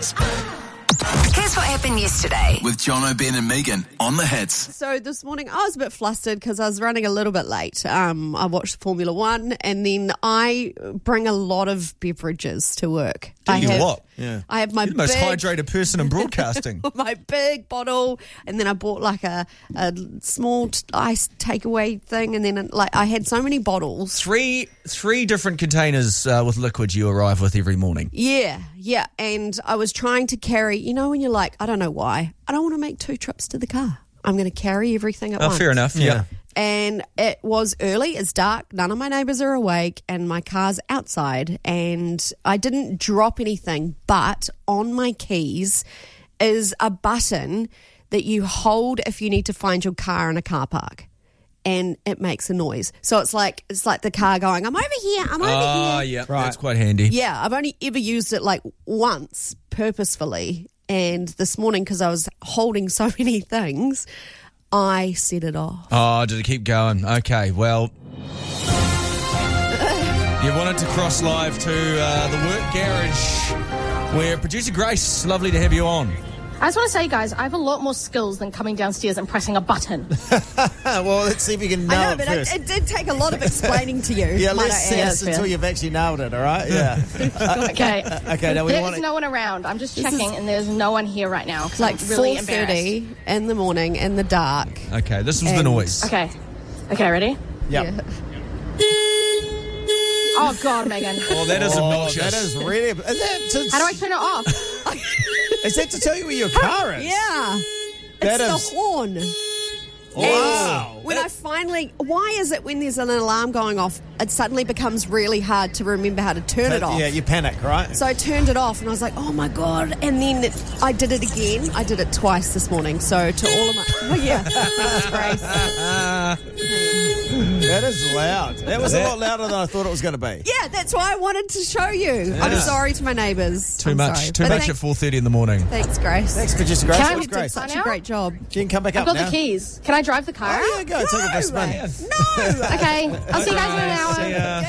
Here's what happened yesterday. With Jono, Ben and Megan on the Hits. So this morning I was a bit flustered because I was running a little bit late. I watched Formula One and then I bring a lot of beverages to work. Do you what? Yeah. I have my You're the most big, hydrated person in broadcasting. my big bottle, and then I bought like a small ice takeaway thing, and then I had so many bottles. Three different containers with liquid you arrive with every morning. Yeah, and I was trying to carry, when you're like, I don't know why, I don't want to make 2 trips to the car. I'm going to carry everything at once. Fair enough, yeah. And it was early, it's dark, none of my neighbours are awake, and my car's outside, and I didn't drop anything, but on my keys is a button that you hold if you need to find your car in a car park. And it makes a noise. So it's like the car going, I'm over here, I'm over here. Oh, yeah, right. That's quite handy. Yeah, I've only ever used it like once purposefully. And this morning, because I was holding so many things, I set it off. Oh, did it keep going? Okay, well, you wanted to cross live to the Work Garage, where producer Grace, lovely to have you on. I just want to say, guys, I have a lot more skills than coming downstairs and pressing a button. Well, let's see if you can nail I know, it but first. it did take a lot of explaining to you. Yeah, might let's I see add. this until you've actually nailed it, all right? Yeah. Okay. Okay, now we There's want to... no one around. I'm just checking, and there's no one here right now. It's like I'm really 4:30 in the morning in the dark. Okay, this was the And- noise. Okay, ready? Yep. Oh, God, Megan. Oh, that is obnoxious. That is really... How do I turn it off? Is that to tell you where your car is? Yeah. That It's is- the horn. Wow. When I finally... Why is it when there's an alarm going off, it suddenly becomes really hard to remember how to turn it off? Yeah, you panic, right? So I turned it off and I was like, oh my God. And then I did it again. I did it twice this morning. So to all of my... Oh, yeah. Thanks, Grace. That is loud. That was a lot louder than I thought it was going to be. Yeah, that's why I wanted to show you. I'm sorry to my neighbours. Too I'm much sorry. Too But much thanks- at 4:30 in the morning. Thanks, Grace. Thanks, producer Grace. Can I That was get You did great. such a great job. You can come back I've up got now. the keys. Can I drive the car? Oh, yeah, go. Take it for a spin. No! Okay, I'll see you guys in an hour. See ya.